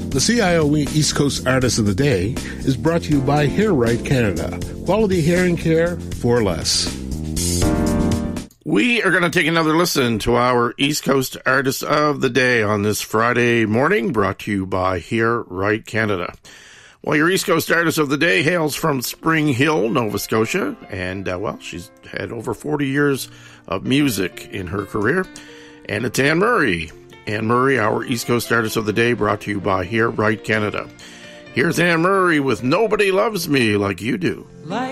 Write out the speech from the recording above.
The CIO East Coast Artist of the Day is brought to you by Hair Right Canada. Quality hearing care for less. We are going to take another listen to our East Coast Artist of the Day on this Friday morning, brought to you by Hair Right Canada. Well, your East Coast Artist of the Day hails from Spring Hill, Nova Scotia, and, she's had over 40 years of music in her career. And it's Anne Murray. Anne Murray, our East Coast Artist of the Day, brought to you by Hair Right Canada. Here's Anne Murray with Nobody Loves Me Like You Do. Like